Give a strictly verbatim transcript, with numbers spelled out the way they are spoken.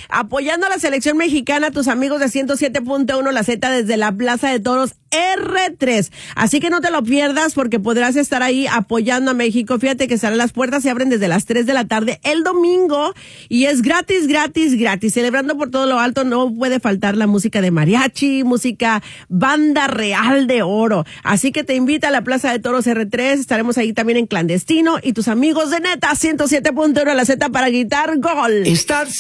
apoyando a la selección mexicana, tus amigos de ciento siete punto uno La Z desde la Plaza de Toros erre tres. Así que no te lo pierdas porque podrás estar ahí apoyando a México. Fíjate que estarán las puertas, se abren desde las tres de la tarde el domingo y es gratis, gratis, gratis. Celebrando por todo lo alto, no puede faltar la música de mariachi, música banda real de oro. Así que te invita a la Plaza de Toros erre tres. Estaremos ahí también en clandestino y tus amigos de Neta ciento siete punto uno La Z para gritar gol. Estás